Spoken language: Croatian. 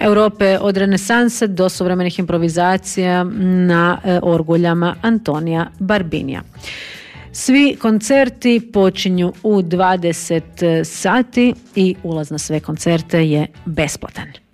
Europe od renesanse do suvremenih improvizacija na orguljama Antonija Barbinija. Svi koncerti počinju u 20 sati i ulaz na sve koncerte je besplatan.